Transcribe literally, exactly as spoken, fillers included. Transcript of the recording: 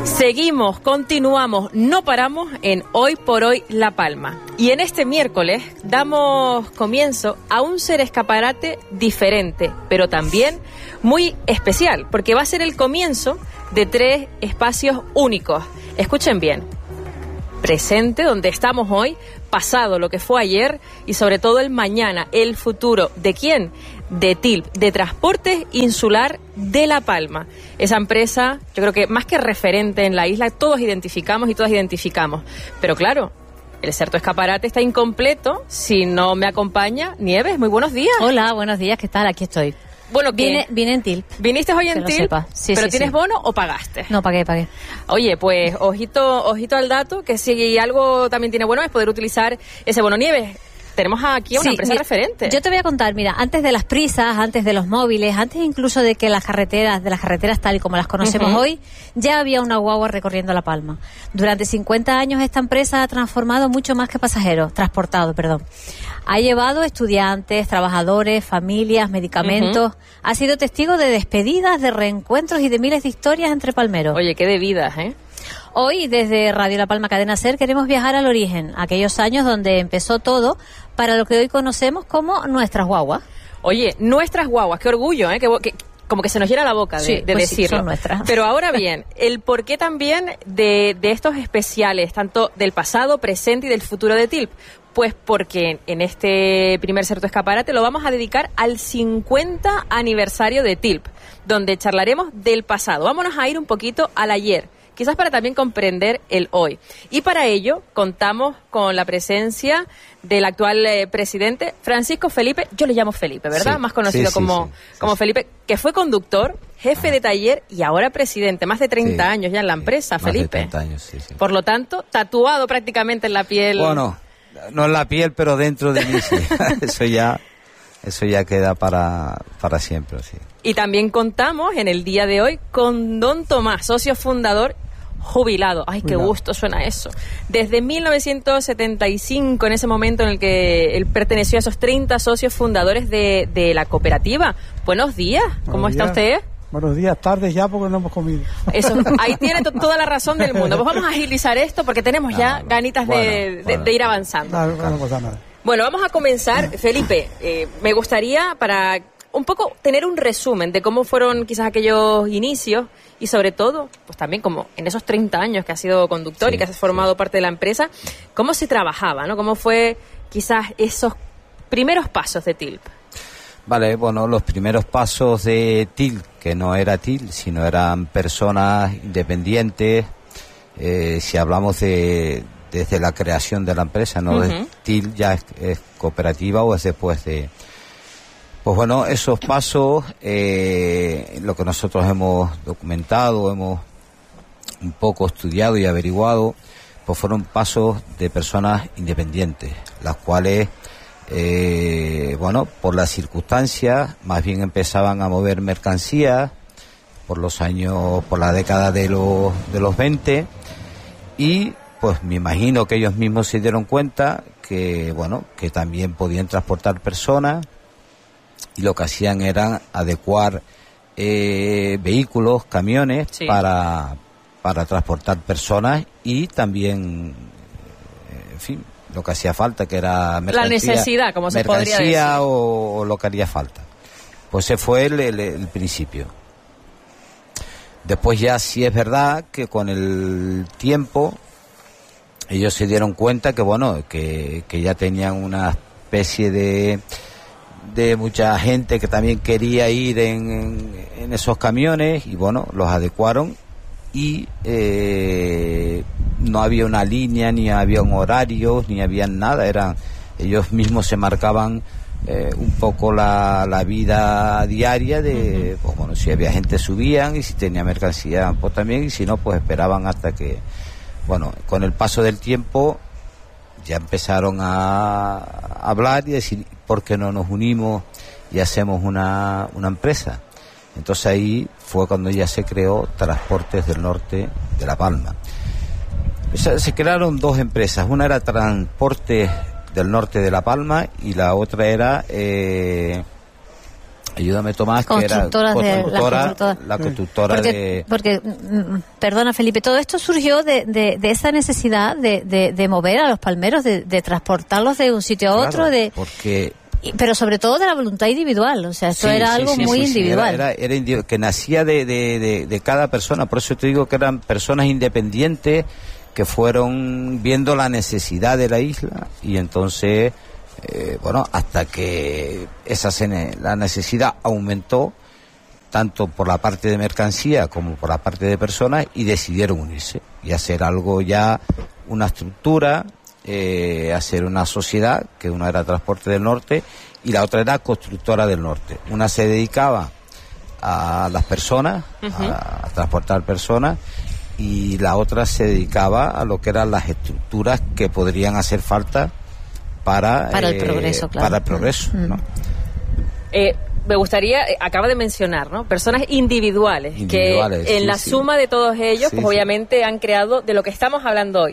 Seguimos, continuamos, no paramos en Hoy por Hoy La Palma. Y en este miércoles damos comienzo a un ser escaparate diferente, pero también muy especial, porque va a ser el comienzo de tres espacios únicos. Escuchen bien. Presente, donde estamos hoy, pasado, lo que fue ayer y sobre todo el mañana, el futuro. ¿De quién? De T I L P, de Transportes Insular de La Palma. Esa empresa, yo creo que más que referente en la isla, todos identificamos y todas identificamos. Pero claro, el cierto escaparate está incompleto si no me acompaña Nieves. Muy buenos días. Hola, buenos días, ¿qué tal? Aquí estoy. Bueno, ¿qué? Vine, vine en T I L P. ¿Viniste hoy en T I L P? Sí, ¿Pero sí, tienes sí. bono o pagaste? No, pagué, pagué. Oye, pues ojito, ojito al dato, que si algo también tiene bueno es poder utilizar ese bono. Nieves, tenemos aquí a una Sí, empresa mira, referente. Yo te voy a contar, mira, antes de las prisas, antes de los móviles, antes incluso de que las carreteras, de las carreteras tal y como las conocemos Uh-huh. hoy, ya había una guagua recorriendo La Palma. Durante cincuenta años esta empresa ha transformado mucho más que pasajeros, transportado, perdón. Ha llevado estudiantes, trabajadores, familias, medicamentos. Uh-huh. Ha sido testigo de despedidas, de reencuentros y de miles de historias entre palmeros. Oye, qué de vidas, ¿eh? Hoy, desde Radio La Palma Cadena Ser, queremos viajar al origen, aquellos años donde empezó todo, para lo que hoy conocemos como nuestras guaguas. Oye, nuestras guaguas, qué orgullo, ¿eh? Que, que, como que se nos llena la boca de, sí, de pues decirlo. Sí, son nuestras. Pero ahora bien, el porqué también de, de estos especiales, tanto del pasado, presente y del futuro de T I L P. Pues porque en este primer cierto escaparate lo vamos a dedicar al cincuenta aniversario de T I L P, donde charlaremos del pasado. Vámonos a ir un poquito al ayer, quizás para también comprender el hoy. Y para ello contamos con la presencia del actual eh, presidente, Francisco Felipe, yo le llamo Felipe, ¿verdad? Sí, Más conocido sí, como, sí, sí, como sí. Felipe, que fue conductor, jefe ah. de taller y ahora presidente. Más de treinta Sí, años ya en la empresa, más Felipe. de treinta años, sí, sí. Por lo tanto, tatuado prácticamente en la piel. Bueno, no en la piel, pero dentro de mí sí. Eso ya... Eso ya queda para, para siempre, sí. Y también contamos en el día de hoy con don Tomás, socio fundador jubilado. Ay, qué Jubilado. gusto suena eso. Desde mil novecientos setenta y cinco, en ese momento en el que él perteneció a esos treinta socios fundadores de, de la cooperativa. Buenos días, ¿cómo Buenos está días. usted? Buenos días, tardes ya porque no hemos comido. Eso, ahí tiene to- toda la razón del mundo. Pues vamos a agilizar esto porque tenemos No, ya no. ganitas de, Bueno, de- bueno. de ir avanzando. No, no, no pasa nada. Bueno, vamos a comenzar. Felipe, eh, me gustaría para un poco tener un resumen de cómo fueron quizás aquellos inicios y sobre todo, pues también como en esos treinta años que has sido conductor Sí, y que has formado sí. parte de la empresa, cómo se trabajaba, ¿no? Cómo fue quizás esos primeros pasos de T I L P. Vale, bueno, los primeros pasos de T I L P, que no era T I L P, sino eran personas independientes, eh, si hablamos de desde la creación de la empresa, no Uh-huh. de T I L P ya es, es cooperativa o es después de... Pues bueno, esos pasos, eh, lo que nosotros hemos documentado, hemos un poco estudiado y averiguado, pues fueron pasos de personas independientes, las cuales, eh, bueno, por las circunstancias, más bien empezaban a mover mercancías por los años, por la década de los, de los veinte, y pues me imagino que ellos mismos se dieron cuenta que, bueno, que también podían transportar personas, y lo que hacían era adecuar eh, vehículos, camiones, Sí. para, para transportar personas y también, eh, en fin, lo que hacía falta, que era mercancía, necesidad, como se podría mercancía decir. o, o lo que haría falta. Pues ese fue el, el, el principio. Después ya sí es verdad que con el tiempo ellos se dieron cuenta que, bueno, que, que ya tenían una especie de... de mucha gente que también quería ir en, en, en esos camiones y bueno, los adecuaron y eh, no había una línea, ni había un horario, ni había nada, eran ellos mismos se marcaban eh, un poco la, la vida diaria de, uh-huh. pues bueno, si había gente subían y si tenía mercancía pues también, y si no pues esperaban hasta que, bueno, con el paso del tiempo ya empezaron a hablar y decir, ¿por qué no nos unimos y hacemos una, una empresa? Entonces ahí fue cuando ya se creó Transportes del Norte de La Palma. Se, se crearon dos empresas, una era Transportes del Norte de La Palma y la otra era eh, Ayúdame, Tomás, que era Constructoras de- las constructora, constructoras. la constructora Porque, de... porque, mm, perdona Felipe, todo esto surgió de, de, de esa necesidad de, de, de mover a los palmeros, de, de transportarlos de un sitio a Claro, otro, de porque y- pero sobre todo de la voluntad individual, o sea, esto Sí, era sí, algo sí, muy sí, sí, individual. Era, era- era indi- que nacía de, de, de, de cada persona, por eso te digo que eran personas independientes que fueron viendo la necesidad de la isla y entonces, eh, bueno, hasta que esa sene- la necesidad aumentó, tanto por la parte de mercancía como por la parte de personas, y decidieron unirse y hacer algo ya, una estructura, eh, hacer una sociedad, que una era Transporte del Norte y la otra era Constructora del Norte. Una se dedicaba a las personas, Ujú. a, a transportar personas, y la otra se dedicaba a lo que eran las estructuras que podrían hacer falta para, Para el eh, progreso, claro. para el progreso, Mm. ¿no? Eh, me gustaría, eh, acaba de mencionar, ¿no? Personas individuales, Individuales, que en sí, la sí. suma de todos ellos, Sí, pues sí. obviamente han creado de lo que estamos hablando hoy,